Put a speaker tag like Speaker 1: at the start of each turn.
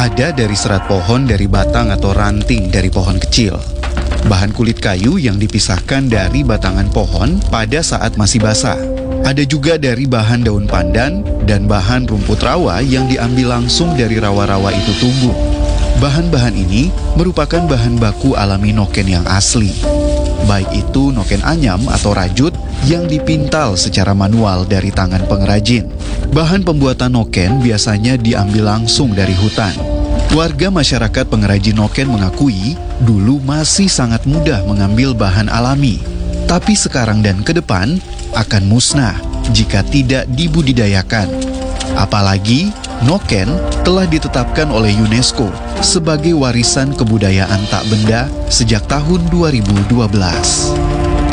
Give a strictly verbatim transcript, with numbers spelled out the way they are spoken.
Speaker 1: ada dari serat pohon dari batang atau ranting dari pohon kecil. Bahan kulit kayu yang dipisahkan dari batangan pohon pada saat masih basah. Ada juga dari bahan daun pandan dan bahan rumput rawa yang diambil langsung dari rawa-rawa itu tumbuh. Bahan-bahan ini merupakan bahan baku alami noken yang asli. Baik itu noken anyam atau rajut yang dipintal secara manual dari tangan pengrajin. Bahan pembuatan noken biasanya diambil langsung dari hutan. Warga masyarakat pengrajin noken mengakui dulu masih sangat mudah mengambil bahan alami. Tapi sekarang dan ke depan akan musnah jika tidak dibudidayakan. Apalagi noken telah ditetapkan oleh UNESCO sebagai warisan kebudayaan tak benda sejak tahun dua ribu dua belas.